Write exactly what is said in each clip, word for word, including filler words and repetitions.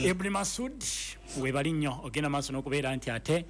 Ibn Masud webali nnyo ogenda maaso n'okubeera nti ate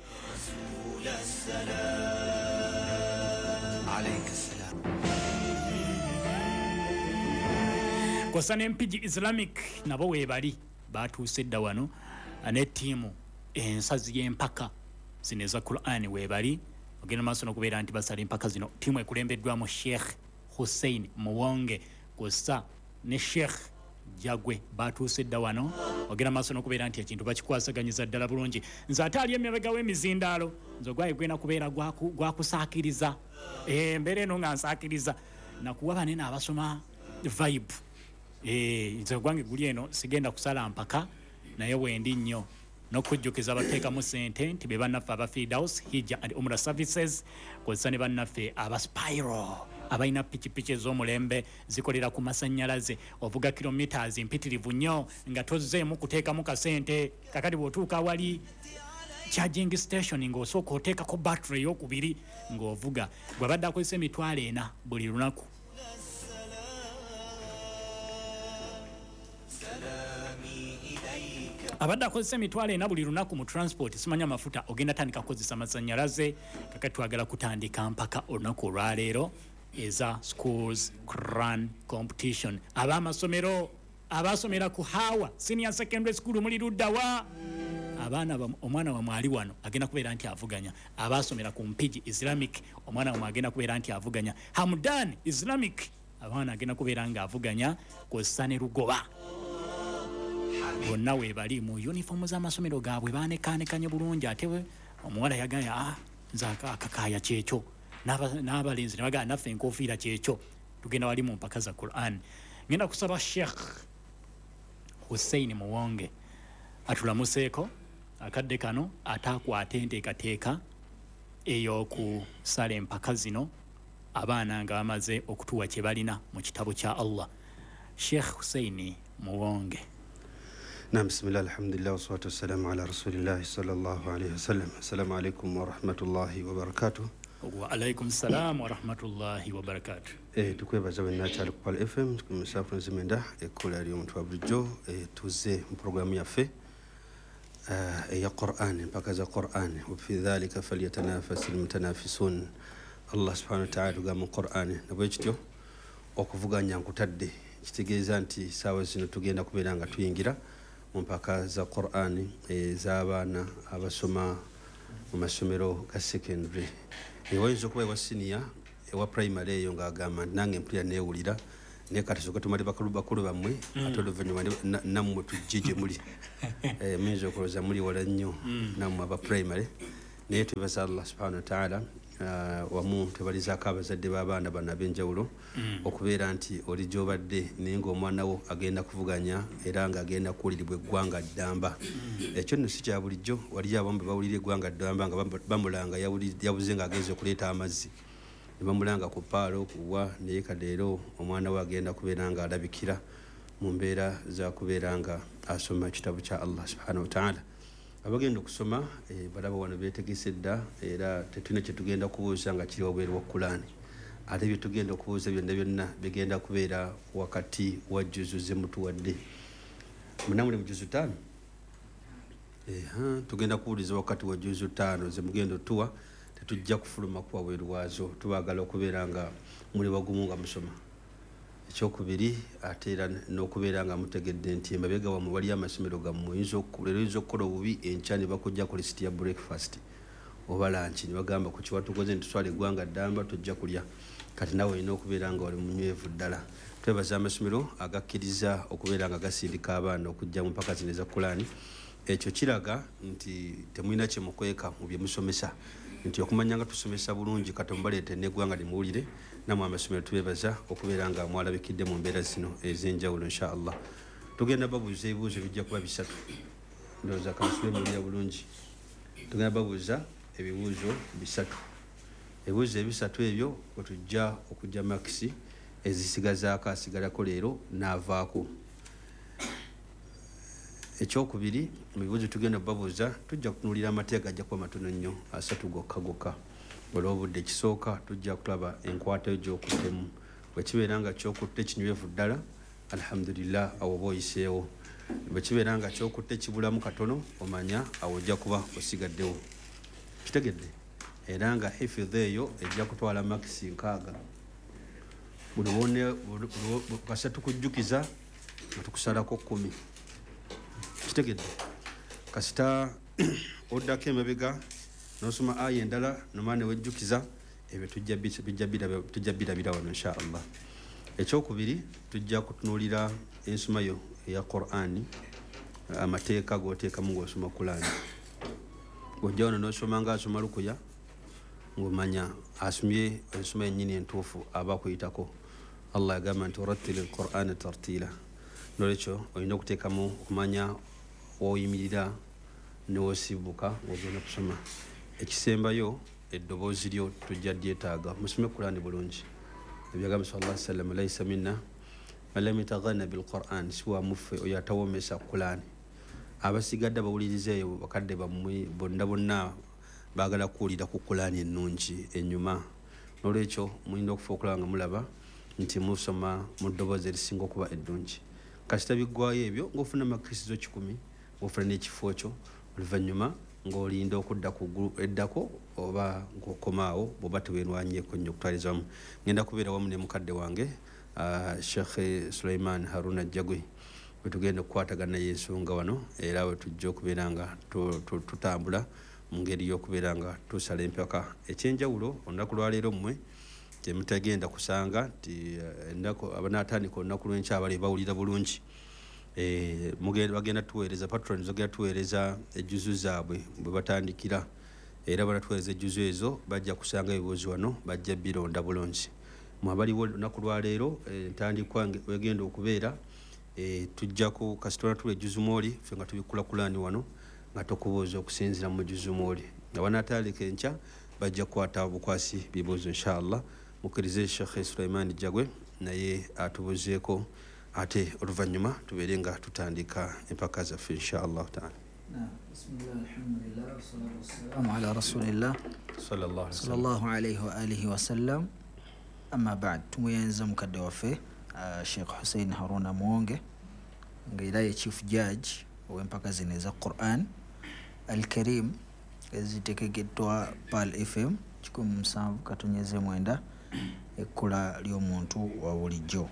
kwasa n'empigi Islamic nabo webali batuuse dda wano ne ttiimu ensazi y'empaka zino eza Qur'an webali ogenda maaso n'okubeera nti basala empaka zino ttiimu ekulembeddwamu Sheikh Hussein Muwonge kwasa ne Sheikh Jagwe batuuse dda wano ogenda maaso n'okubeera nti ekintu bakikwasaganyiza ddala bulungi nze ate ali emabega w'emizindaalo nze ogwaye gwena kubeera gwakusaakiriza embeera eno nga nsaakiriza nakuwa banene abasoma vibe nze ogwange guli eno sigenda kusala mpaka naye wendi nnyo n'okujjukiza abateekamu ssente nti be bannaffe aba Firdaus Hijja and Umrah Services kwesa ne bannaffe aba Spiral abalina pikipiki ez'omulembe zikolera ku masannyalaze ovuga kilometers mpitirivu nnyo nga tozzeemu kuteekamu kasente kakati bw'otuuka wali charging station ng'osooka oteekako battery ey'okubiri ng'ovuga bw'abadde akozesa emitwalo ena buli lunaku abadde akozesa emitwalo ena buli lunaku mu transport simanya amafuta ogenda tandika kukozesa masannyalaze kakati twagala kutandika mpaka olunaku olwaleero eza schools Quran competition ab'amasomero abasomera ku Hawa senior secondary school muli luddawa abaana omwana wa mwali wano agenda kubeera nti avuganya abasomera ku Mpigi Islamic omwana wa agenda kubeera nti avuganya Hamdan Islamic abaana agenda kubeera nga avuganya kw'ossa ne Lugoba bonna webali mu uniform z'amasomero gaabwe baanekaanekanye bulungi ate omuwala yagaya ah nze akakaaya kyekyo n'abalenzi ne bagamba naffe enkofiira kyekyo tugenda wali mu mpaka za Quran ngenda kusaba Sheikh Hussein Muwonge atulamuseeko akadde kano ataakwata enteekateeka ey'okusala empaka zino abaana nga bamaze okutuwa kye balina mu kitabo kya Allah. Sheikh Hussein Muwonge. نعم بسم الله الحمد لله والصلاة والسلام على رسول الله صلى الله عليه وسلم. السلام عليكم ورحمة الله وبركاته. وعليكم السلام ورحمة الله وبركاته. Eh tukwebaza bena cyali ku F M kumusafuna zimenda ekola ali omuntu abujjo eh tuze mu programu yaffe eh ya Qur'an mpaka za Qur'an wa fi dhalika falyatanafasul mutanafisun. Allah subhanahu wa ta'ala tuga mu Qur'an nabwe kityo okuvuganya nkutadde kitegeeza nti sawa zino tugenda kubeera nga tuyingira mpaka za Qur'an ez'abaana abasoma mu masomero ga secondary ewoyinza okuba ewa senior ewa primary eyo ng'agamba nange mpulira neewulira naye kati soka tumali bakulu bammwe ate oluvannyuma nammwe tujje gye muli muyinza okulowooza muli wala nnyo nammwe aba primary naye twebaza Allah subhanahu wa ta'ala wamu twebalizaako abazadde b'abaana bano ab'enjawulo okubeera nti oli gy'obadde naye ng'omwana wo agenda kuvuganya era ng'agenda kuwulirirwa eggwanga ddamba ekyo nno si kya bulijjo waliyo abamu be bawulira eggwanga ddamba nga bamulanga yabuze ng'agenze okuleeta amazzi ne bamulanga ku paalo kuwa naye kadeero omwana we agenda kubeera nga alabikira mu mbeera za kubeera nga asoma ekitabo kya Allah subhanahu wa ta'ala. Abagenda okusoma e, balaba wano beetegese dda era tetulina kye tugenda kubuuza nga kiri wabweru wa Qur'ani ate bye tugenda okubuuza byonna byonna bigenda kubeera wakati wa juzu ze mutuwadde munamule mu juzu ttaano eha tugenda kuwuliza wakati wa juzu ttaano ze mugenda otuwa tetujja kufuluma ku wabweru waazo tubagala okubeera nga muli wagumu nga musoma. Ekyokubiri ate era n'okubeera nga mutegedde nti emabega wammwe waliyo amasomero gammwe leero oyinza okukola obubi enkya ne bakujja ku lisiti ya breakfast oba lanchi ne bagamba ku kiwa tukoze ntuswala eggwanga ddamba tujja kulya kati nawe olina okubeera nga wali munywevu ddala. Twebaza amasomero agakkiriza okubeera nga gasindika abaana okujja mu mpaka zino eza Qur'ani. Ekyo kiraga nti temulina kye mukweka mu bye musomesa nti okumanya nga tusomesa bulungi kati mubaleete n'eggwanga limuwulire namwe amasomero tubebaza okubeera nga mwalabikidde mu mbeera zino ez'enjawulo insha Allah. Tugenda babuuza ebibuuzo bijja kuba bisatu ndowooza kansube mulira bulungi. Tugenda babuuza ebibuuzo bisatu ebibuuzo ebisatu ebyo bwe tujja okujja makisi ezisigazaako asigalako leero n'avaako. Ekyokubiri mu bibuuzo tugenda babuuza tujja kutunuulira amateeka ajja kuba matono nnyo asatu gokka gokka. Olw'obudde ekisooka tujja kulaba enkwata yo gy'okuttemu bwe kibeera nga ky'okutte kinywevu ddala alhamdulillah awo oba oyiseewo bwe kibeera nga kyokutte kibulamu katono omanya awo ojja kuba osigaddewo kitegedde era nga hifidh eyo ejja kutwala makisi nkaaga buli wone kasatu kujjukiza nga tukusalako kumi kitegedde kasita oddako emabega nosoma aya endala nomala newejjukiza ebyo tujja birabira wano inshaallah. Ekyokubiri tujja kutunuulira ensoma yo eya Qur'ani, amateeka goteekamu ng'osoma Qur'ani. Ojja wano nosoma nga asoma lukuya ng'omanya asomye ensoma yennyini entuufu aba kuyitako. Allah yagamba nti warattil al-Qur'ana tartila. Nolwekyo olina okuteekamu okumanya woyimirira newosibuka ng'ogenda kusoma. Ekisembayo eddoboozi lyo tujja dyetaaga musome Qur'ani bulungi. Ebyagamba sallallahu alayhi wa sallam laysa minna man lam yataghanna bil Qur'an, siwa muffe oyo atawomesa Qur'ani. Abasigadde abawuliriza eyo bakadde bammwe bonna bonna baagala kuwulira ku Qur'ani ennungi ennyuma. Nolwekyo mulina okufa okulaba nga mulaba nti musoma mu ddoboozi erisinga okuba eddungi. Kasita biggwayo ebyo ng'ofuna makisizo kikumi ng'ofuna n'ekifo kyo oluvannyuma ng'olinda okudda ku eddako oba ng'okomaawo bw'oba tewenwanyeeko nnyo okutwaliza wamu. Ngenda kubeera wamu ne mukadde wange Sheikh Sulaiman Haruna Jagwe bwe tugenda okukwatagana naye ensonga wano era we tujja okubeera nga tutambula mu ngeri y'okubeera nga tusala empaka. Ekyenjawulo olunaku lwaleero mmwe temutagenda kusanga nti endako abanaatandika olunaku lw'enkyabale bawulira bulungi. Eh, mugenda bagenda tuweereza patrons bagenda tuweereza ejjuzu zaabwe bwe batandikira era banatuweereza ejjuzu ezo bajja kusanga ebibuuzo wano bajja bironda bulungi. Mwabaliwo olunaku lwaleero entandikwa wegenda okubeera tujjako kasitona tula ejjuzu mwoli ffe nga tubikulakulani wano nga tokubuuza okusinziira mu jjuzu mwoli. Nga banatandika enkya bajja kukwata bukwasi bibuuzo inshaallah. Mukkirize Sheikh Sulaiman Jagwe naye atubuuzeeko ate oluvannyuma tubeere nga tutandika empaka zaffe inshaallah taala. Bismillah, alhamdulillah, wassalatu wassalamu ala rasulillah sallallahu alayhi wa alihi wa sallam. Amma ba'd, tumuyenza mukadde waffe Sheikh Hussein Haruna Muwonge nga era ye chief judge ow'empaka zino eza Qur'an al-Karim ezitegekeddwa Pal F M kikumi musanvu katonyeze mwenda ekkula ly'omuntu wa bulijjo.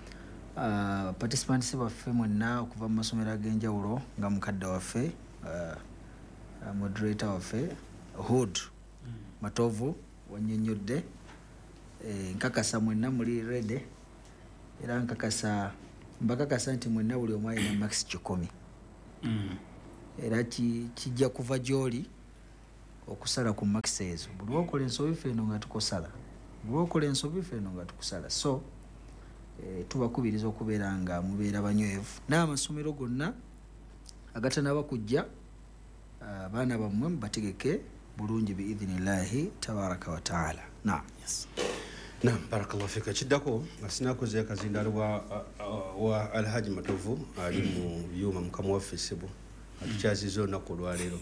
Uh, participants baffe mwenna okuva mu masomero ag'enjawulo nga mukadde waffe uh, uh, moderator waffe Hood mm. Matovu wannyonnyodde eh, nkakasa mwenna muli rede era nkakasa mbakakasa nti mwenna buli omu alina max kikumi mm. era kijja kuva gy'oli okusala ku max ezo. Buli okola ensobi ffeno nga tukusala, buli okola ensobi ffeno nga tukusala. So E, tubakubiriza okubeera nga mubeera banywevu n'amasomero gonna agatanaba kujja abaana uh, bammwe mubategeke bulungi biidhinillahi tabaraka wa taala. Naam. Yes. Naam, barakallahu fika. Kiddako nga sinakoze akazindalo wa, wa Alhaji Matovu ali mu byuma mukamu waffe Ssebo atukyaziza olunaku olwaleero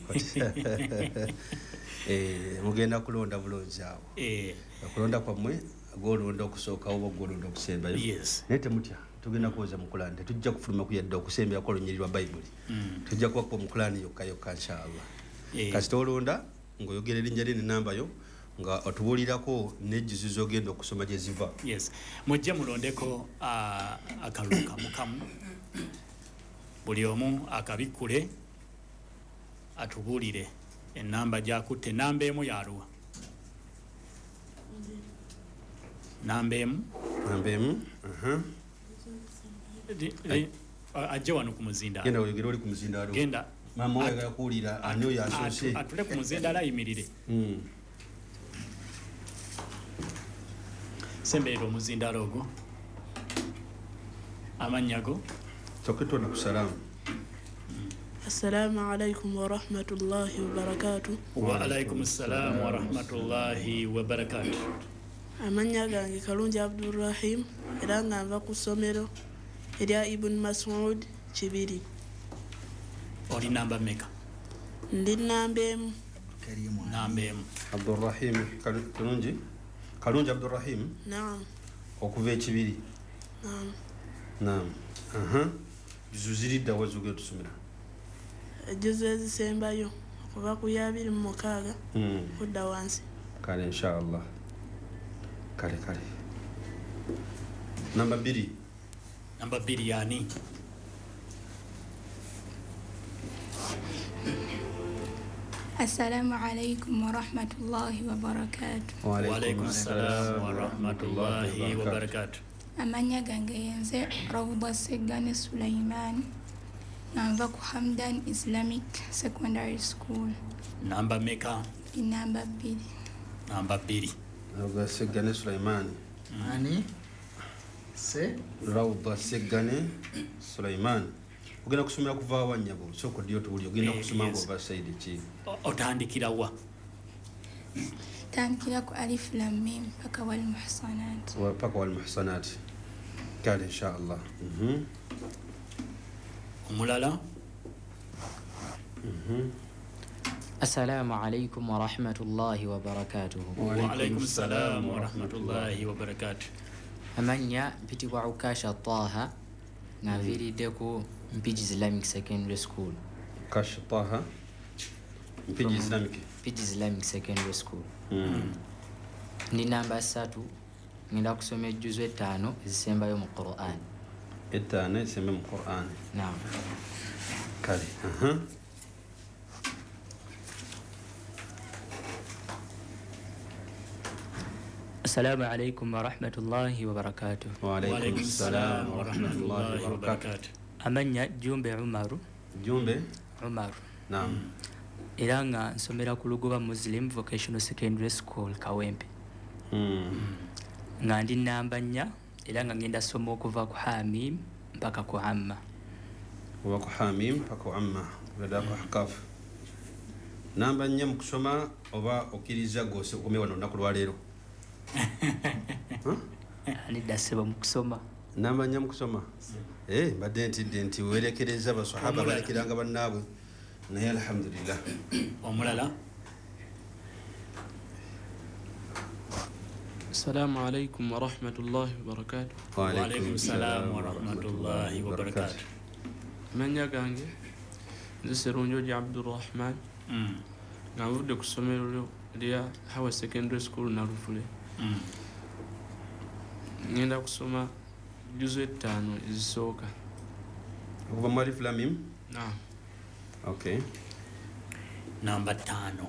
eh, mugenda kulonda bulungi awo eh. Okulonda kwammwe golonda okusooka oba golonda okusembayo. Yes. Naye temutya tugenda kuwoza mu Qur'ani, tujja kufuluma kuyadda okusembera kwa lunyiriri lwa Bayibuli. Mm. Tujja kuba mu Qur'ani yokka yokka inshaallah. Eh. Kasita olonda ng'oyogera erinnya lye n'ennamba yo nga otubuulirako n'ejjuzu z'ogenda okusoma gye ziva. Yes. Mujje mulondeko uh, akalulu kamu kamu buli omu akabikkule atubuulire ennamba gy'akutte. Ennamba emu yaluwa? Namba emu? Namba emu? Aha. Ajje wano ku muzindaalo. Genda oyogere oli ku muzindaalo. Genda. Mama oyagala kuwulira ani oyo asoose. Atule ku muzindaalo ayimirire. Mm. Sembeera omuzindaalo ogwo. Amannya go? Toketona ku salaamu. Assalamu alaikum wa rahmatullahi wa barakatuh. Wa alaikum assalam wa rahmatullahi wa barakatuh. Amanya gange Kalungi Abdurrahim era nga nva ku ssomero erya Ibn Mas'ud Kibiri. Oli namba mmeka? Ndi namba emu. Namba emu. Abdurrahim Kalungi Kalungi Abdurrahim. Naam. Okuva Ekibiri. Naam. Naam. Aha. zuzirida wazuge tusumira ejuzu ezisembayo kuva ku yabiri mu mukaaga kudda wansi kale inshallah kale kale namba biri namba biri yani Assalamu alaikum wa rahmatullahi wa barakatuh. Wa alaikum assalam wa rahmatullahi wa barakatuh. Amanya gange yenze Rawda Segane Sulaiman nava ku Hamdan Islamic Secondary School. Namba meka? Namba biri. Namba biri. Rawda Segane Sulaiman. Ani? Se? Rawda Segane Sulaiman. Ogenda kusomera kuva awanyabo soko dio tuli ogenda kusoma ngo basaidi ki otandikira wa tandikira ku alif lam mim paka wal muhsanat wa paka wal muhsanat kale inshallah mhm umulala mhm Assalamu alaikum wa rahmatullahi wa barakatuh. Wa alaikum assalam wa rahmatullahi wa barakatuh. Amanya piti wa Ukasha Taha na viride ku Mpiji Islamic Secondary School. Ukasha Taha Mpiji Islamic Mpiji Islamic Secondary School. Mm. Ni namba satu ngenda kusoma juzu etano ezisembayo mu Qur'an. Etano ezisembayo mu Qur'an. Naam. Kale. Aha. Assalamu alaikum wa rahmatullahi wa barakatuh. Wa alaikum assalam wa rahmatullahi wa barakatuh. Amanya Jumbe Umaru. Jumbe Umaru. Naam. Era nga nsomera ku Lugoba Muslim Vocational Secondary School Kawempe. Mm. Nga ndi namba nnya era nga ngenda soma okuva ku Hamim mpaka ku Amma. Kuva ku Hamim mpaka ku Amma bada ku Ahqaf. Namba nnya mu kusoma oba okiriza gose okume wano naku lwaleero. Ani daseba mu kusoma. Namba nnya mu kusoma. Eh badde nti nti werekereza basahaba balekiranga bannaabwe. Naye alhamdulillah. Omulala. Assalamu alaikum wa rahmatullahi wa barakatuh. Wa alaikum assalam wa rahmatullahi wa barakatuh. Manya gange nze Serunjoji Abdurrahman. Mm. Ngavudde ku ssomero lya Hawa Secondary School na Rufule. Mm. Ngenda kusoma juzu etaano ezisooka. Kuva mu Alif Lam Mim? Naam. Okay. Namba tano.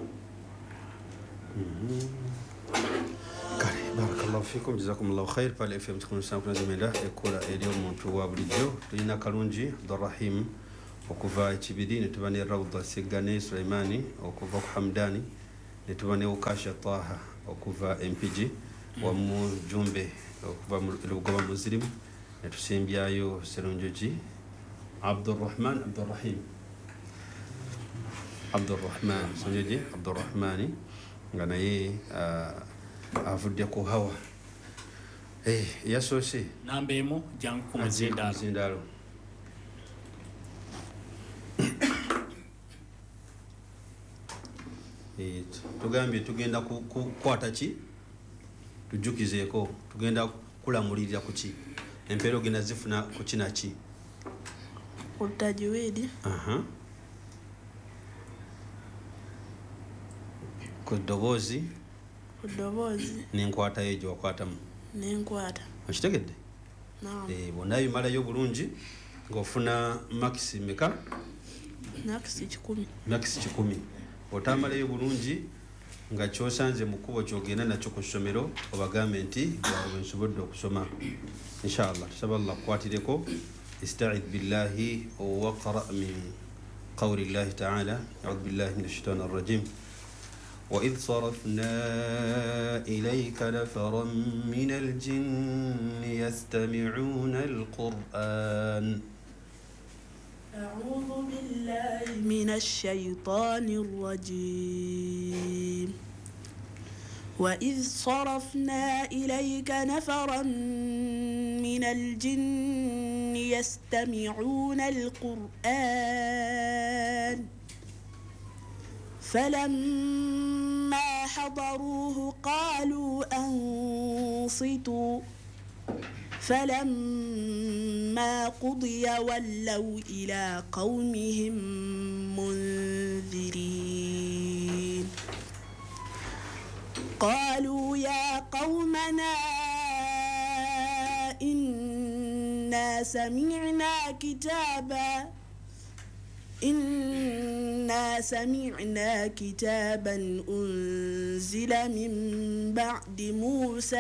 Mhm. Kale barakallahu fikum jazakumullahu khair pale F M tukunu sana kunazimenda ekola elio muntu wa bulijjo tulina kalungi Abdurrahim okuva ekibiri ne tubane Rawda Segane Sulaimani okuva ku Hamdani ne tubane Ukasha Taha okuva M P G wa mu Jumbe okuva mu Lugoba Muslim ne tusimbyayo Serunjoji Abdurrahman Abdurrahim Abdurrahman Serunjoji Abdurrahmani nga naye avudde ku Hawa eh yasoose namba emu jangu ku muzindalo muzindalo eh tugambye tugenda kukwata ki tujukizeeko tugenda kulamulirira ku ki empeero genda zifuna ku kinaki utajiwidi aha ku ddoboozi kudobozi n'enkwata yo gye wakwatamu n'enkwata okitegedde naam eh bonna bimalayo bulungi ng'ofuna makisi meka nakisi kikumi makisi kikumi otamalayo bulungi nga kyosanze mu kkubo kyogenda nakyo ku ssomero obagambe nti bwe nsobodde okusoma inshallah tusaba allah kukwatireko استعذ بالله واقرأ من قول الله تعالى أعوذ بالله من الشيطان الرجيم وإذ صرفنا إليك نفرا من الجن يستمعون القرآن أعوذ بالله من الشيطان الرجيم وإذ صرفنا إليك نفرا من الجن يستمعون القرآن فلما حضروه قالوا أنصتوا فلما قضي ولوا إلى قومهم منذرين قالوا يا قومنا إنا سمعنا كتابا إنا سمعنا كتابا أنزل من بعد موسى